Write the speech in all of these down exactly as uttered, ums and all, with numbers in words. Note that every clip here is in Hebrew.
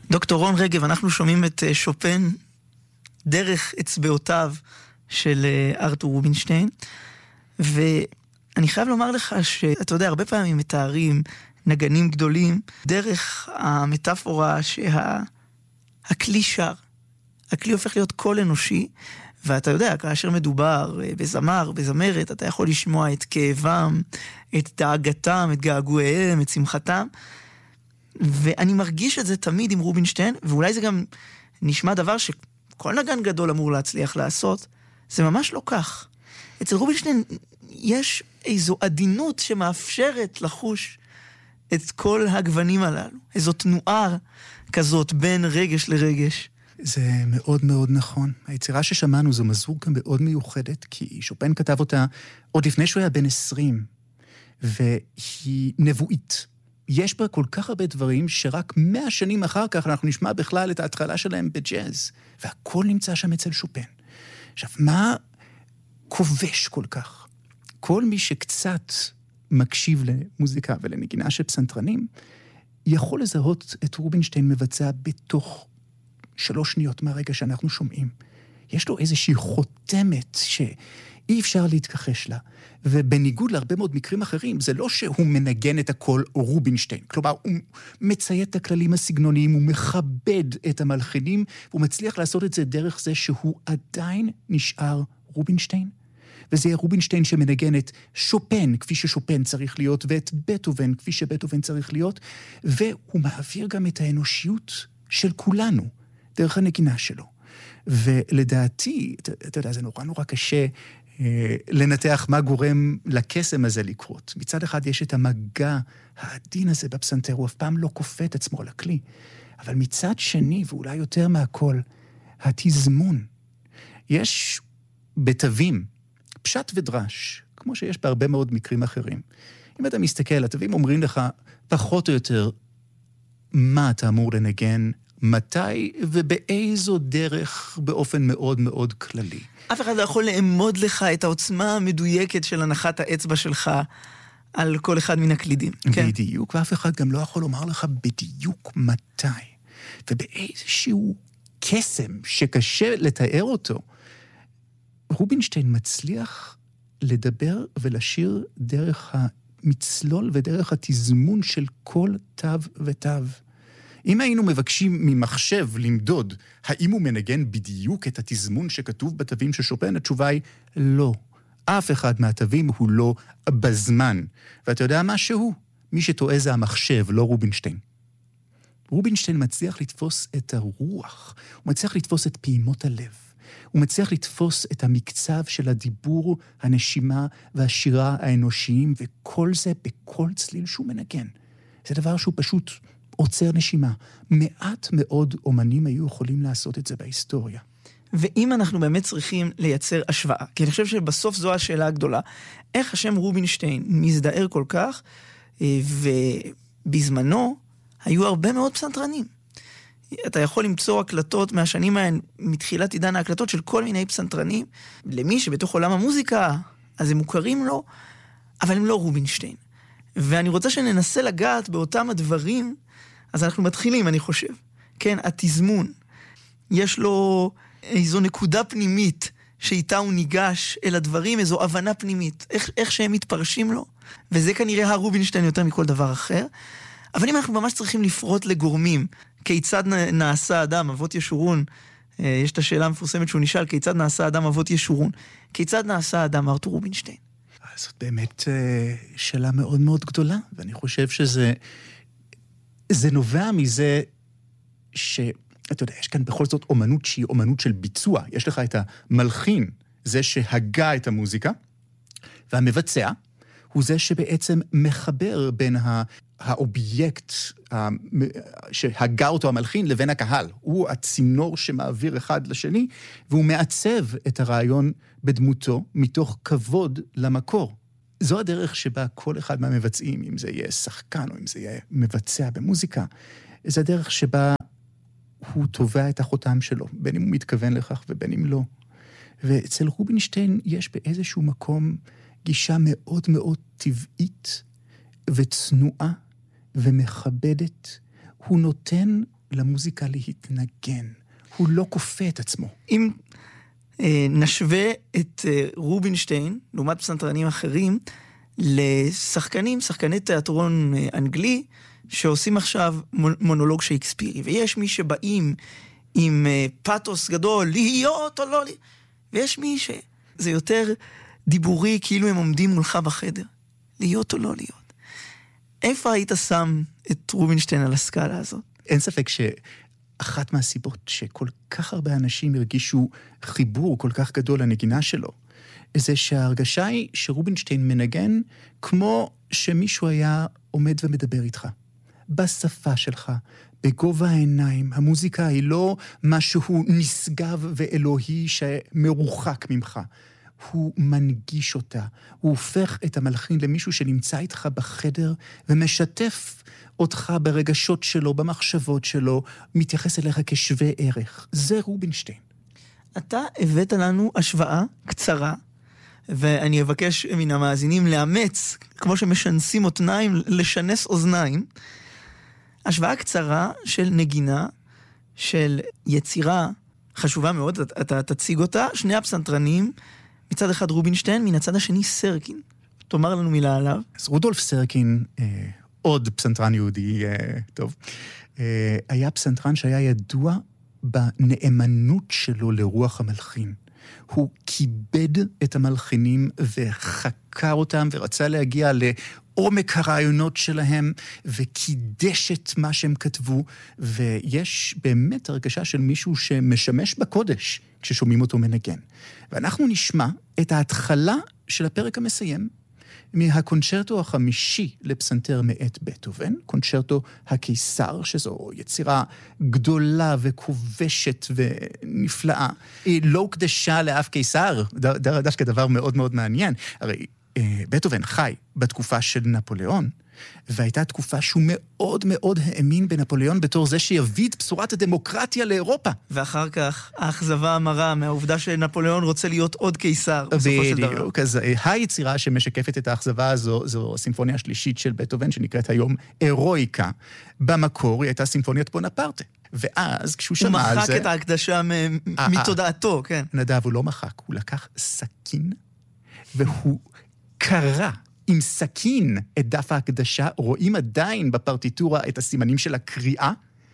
דוקטור רון רגב, אנחנו שומעים את שופן דרך אצבעותיו של ארתור רובינשטיין, ואני חייב לומר לך שאתה יודע, הרבה פעמים מתארים נגנים גדולים דרך המטאפורה שהכלי שר, הכלי הופך להיות קול אנושי, ואתה יודע, כאשר מדובר בזמר, בזמרת, אתה יכול לשמוע את כאבם, את דאגתם, את געגועיהם, את שמחתם, ואני מרגיש את זה תמיד עם רובינשטיין, ואולי זה גם נשמע דבר שכל נגן גדול אמור להצליח לעשות, זה ממש לא כך. אצל רובינשטיין יש איזו עדינות שמאפשרת לחוש את כל הגוונים הללו, איזו תנועה כזאת בין רגש לרגש. זה מאוד מאוד נכון. היצירה ששמענו זו מזורקה מאוד מיוחדת, כי שופן כתב אותה עוד לפני שהוא היה בן עשרים, והיא נבואית. יש בה כל כך הרבה דברים שרק מאה שנים אחר כך אנחנו נשמע בכלל את ההתחלה שלהם בג'אז, והכל נמצא שם אצל שופן. עכשיו, מה כובש כל כך? כל מי שקצת מקשיב למוזיקה ולנגינה של פסנתרנים, יכול לזהות את רובינשטיין מבצע בתוך שלוש שניות מהרגע שאנחנו שומעים. יש לו איזושהי חותמת שאי אפשר להתכחש לה. ובניגוד להרבה מאוד מקרים אחרים, זה לא שהוא מנגן את הכל רובינשטיין. כלומר, הוא מציית את הכללים הסגנוניים, הוא מכבד את המלחינים, והוא מצליח לעשות את זה דרך זה שהוא עדיין נשאר רובינשטיין. וזה יהיה רובינשטיין שמנגן את שופן, כפי ששופן צריך להיות, ואת בטהובן, כפי שבטהובן צריך להיות, והוא מעביר גם את האנושיות של כולנו, דרך הנגינה שלו. ולדעתי, אתה, אתה יודע, זה נורא נורא קשה אה, לנתח מה גורם לקסם הזה לקרות. מצד אחד יש את המגע העדין הזה בפסנתר, הוא אף פעם לא כופה את עצמו על הכלי. אבל מצד שני, ואולי יותר מהכל, התזמון. יש בתווים, פשט ודרש, כמו שיש בהרבה מאוד מקרים אחרים. אם אתה מסתכל, התווים אומרים לך פחות או יותר מה אתה אמור לנגן, מתי ובאיזו דרך באופן מאוד מאוד כללי. אף אחד לא יכול לאמוד לך את העוצמה המדויקת של הנחת האצבע שלך על כל אחד מן הקלידים. בדיוק, כן? ואף אחד גם לא יכול לומר לך בדיוק מתי. ובאיזשהו קסם שקשה לתאר אותו, רובינשטיין מצליח לדבר ולשיר דרך המצלול ודרך התזמון של כל תו ותו. אם היינו מבקשים ממחשב למדוד, האם הוא מנגן בדיוק את התזמון שכתוב בתווים של שופן? התשובה היא לא. אף אחד מהתווים הוא לא בזמן. ואתה יודע מה שהוא? מי שטועה זה המחשב, לא רובינשטיין. רובינשטיין מצליח לתפוס את הרוח, הוא מצליח לתפוס את פעימות הלב. הוא מצליח לתפוס את המקצב של הדיבור, הנשימה והשירה האנושיים, וכל זה בכל צליל שהוא מנגן. זה דבר שהוא פשוט עוצר נשימה. מעט מאוד אומנים היו יכולים לעשות את זה בהיסטוריה. ואם אנחנו באמת צריכים לייצר השוואה, כי אני חושב שבסוף זו השאלה הגדולה, איך השם רובינשטיין מזדהר כל כך, ובזמנו היו הרבה מאוד פסנתרנים. אתה יכול למצוא הקלטות מהשנים ההן, מתחילת עידן ההקלטות של כל מיני פסנתרנים, למי שבתוך עולם המוזיקה, אז הם מוכרים לו, אבל הם לא רובינשטיין. ואני רוצה שננסה לגעת באותם הדברים, אז אנחנו מתחילים, אני חושב. כן, התזמון. יש לו איזו נקודה פנימית, שאיתה הוא ניגש אל הדברים, איזו הבנה פנימית, איך, איך שהם מתפרשים לו, וזה כנראה הרובינשטיין יותר מכל דבר אחר. אבל אם אנחנו ממש צריכים לפרוט לגורמים, כיצד נעשה אדם, אבות ישורון, יש את השאלה המפורסמת שהוא נשאל, כיצד נעשה אדם אבות ישורון, כיצד נעשה אדם ארתור רובינשטיין? זאת באמת שאלה מאוד מאוד גדולה, ואני חושב שזה זה נובע מזה שאתה יודע, יש כאן בכל זאת אומנות שהיא אומנות של ביצוע. יש לך את המלחין, זה שהגה את המוזיקה, והמבצע הוא זה שבעצם מחבר בין ה... האובייקט שהגה אותו המלחין לבין הקהל. הוא הצינור שמעביר אחד לשני, והוא מעצב את הרעיון בדמותו מתוך כבוד למקור. זו הדרך שבה כל אחד מהמבצעים, אם זה יהיה שחקן או אם זה יהיה מבצע במוזיקה, זו הדרך שבה הוא תובע את החותם שלו, בין אם הוא מתכוון לכך ובין אם לא. ואצל רובינשטיין יש באיזשהו מקום גישה מאוד מאוד טבעית וצנועה ומכבדת. הוא נותן למוזיקה להתנגן. הוא לא כופה את עצמו. אם אה, נשווה את אה, רובינשטיין, לעומת פסנתרנים אחרים, לשחקנים, שחקני תיאטרון אה, אנגלי, שעושים עכשיו מונולוג שייקספירי. ויש מי שבאים עם אה, פאטוס גדול, להיות או לא להיות, ויש מי שזה יותר דיבורי, כאילו הם עומדים מולך בחדר. להיות או לא להיות. איפה היית שם את רובינשטיין על הסקאלה הזאת? אין ספק שאחת מהסיבות שכל כך הרבה אנשים הרגישו חיבור כל כך גדול לנגינה שלו, זה שההרגשה היא שרובינשטיין מנגן כמו שמישהו היה עומד ומדבר איתך. בשפה שלך, בגובה העיניים. המוזיקה היא לא משהו נשגב ואלוהי שמרוחק ממך. הוא מנגיש אותה. הוא הופך את המלחין למישהו שנמצא איתך בחדר ומשתף אותך ברגשות שלו, במחשבות שלו, מתייחס אליך כשווה ערך. זה רובינשטיין. אתה הבאת לנו השוואה קצרה, ואני אבקש מן המאזינים לאמץ, כמו שמשנסים אוזניים, לשנס אוזניים, השוואה קצרה של נגינה, של יצירה חשובה מאוד, אתה, אתה תציג אותה, שני הפסנתרנים, מצד אחד רובינשטיין, מן הצד השני סרקין. תאמר לנו מילה עליו. אז רודולף סרקין, אה, עוד פסנתרן יהודי, אה, טוב, אה, היה פסנתרן שהיה ידוע בנאמנות שלו לרוח המלחין. הוא כיבד את המלחינים וחקר אותם ורצה להגיע לעומק הרעיונות שלהם וקידש את מה שהם כתבו, ויש באמת הרגשה של מישהו שמשמש בקודש כששומעים אותו מנגן. ואנחנו נשמע את ההתחלה של הפרק המסיים מהקונצ'רטו החמישי לפסנתר מאת בטהובן, קונצ'רטו הקיסר, שזו יצירה גדולה וכובשת ונפלאה. היא לא הוקדשה לאף קיסר, דווקא דבר מאוד מאוד מעניין. הרי בטהובן חי בתקופה של נפוליאון, והייתה תקופה שהוא מאוד מאוד האמין בנפוליאון בתור זה שיביא את בשורת הדמוקרטיה לאירופה. ואחר כך האכזבה המרה מהעובדה שנפוליאון רוצה להיות עוד קיסר בסופו של דבר. בדיוק, אז היצירה שמשקפת את האכזבה הזו, זו הסימפוניה השלישית של בטהובן, שנקראת היום אירואיקה. במקור היא הייתה סימפוניית בונפרטה. ואז כשהוא שמע על זה... הוא מחק את ההקדשה מתודעתו, כן. נדב, הוא לא מחק, הוא לקח סכין, והוא קרא עם סכין את דף ההקדשה, רואים עדיין בפרטיטורה את הסימנים של הקריאה,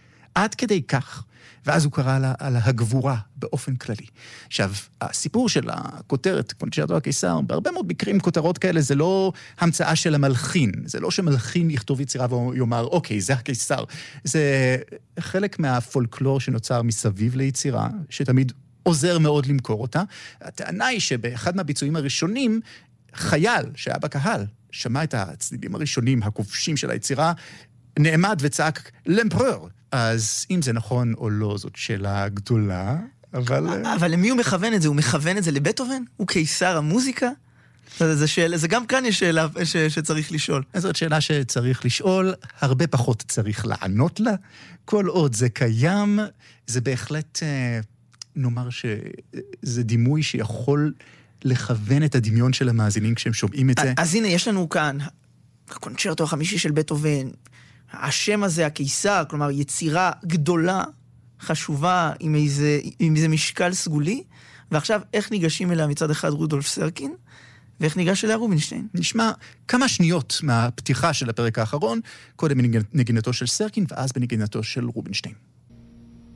עד כדי כך, ואז הוא קרא על, על הגבורה באופן כללי. עכשיו, הסיפור של הכותרת, קונצ'רטו הקיסר, בהרבה מאוד מקרים כותרות כאלה, זה לא המצאה של המלחין, זה לא שמלחין יכתוב יצירה ויאמר, אוקיי, זה הקיסר. זה חלק מהפולקלור שנוצר מסביב ליצירה, שתמיד עוזר מאוד למכור אותה. הטענה היא שבאחד מהביצועים הראשונים, חייל שהיה בקהל, שמע את הצלילים הראשונים, הכובשים של היצירה, נעמד וצעק למפרור. אז אם זה נכון או לא, זאת שאלה גדולה, אבל... אבל למי הוא מכוון את זה? הוא מכוון את זה לבטהובן? הוא קיסר המוזיקה? זה, שאלה, זה גם כאן יש שאלה ש, שצריך לשאול. אז זאת שאלה שצריך לשאול, הרבה פחות צריך לענות לה. כל עוד זה קיים, זה בהחלט, נאמר שזה דימוי שיכול לכוון את הדמיון של המאזינים כשהם שומעים את זה. אז הנה, יש לנו כאן הקונצ'רטו החמישי של בטהובן, השם הזה, הקיסר, כלומר יצירה גדולה, חשובה, עם איזה, עם איזה משקל סגולי, ועכשיו איך ניגשים אליה מצד אחד רודולף סרקין, ואיך ניגש אליה רובינשטיין? נשמע כמה שניות מהפתיחה של הפרק האחרון, קודם בנגינתו של סרקין, ואז בנגינתו של רובינשטיין.